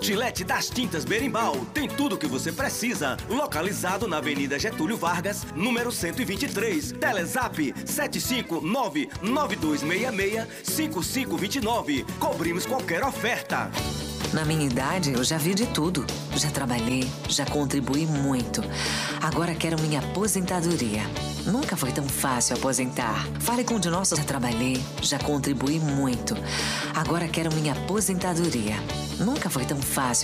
Outlet das Tintas Berimbau tem tudo o que você precisa. Localizado na Avenida Getúlio Vargas, número 123. Telezap 759-9266-5529. Cobrimos qualquer oferta. Na minha idade, eu já vi de tudo. Já trabalhei, já contribuí muito. Agora quero minha aposentadoria. Nunca foi tão fácil aposentar. Fale com o de nossos. Já trabalhei, já contribuí muito. Agora quero minha aposentadoria. Nunca foi tão fácil.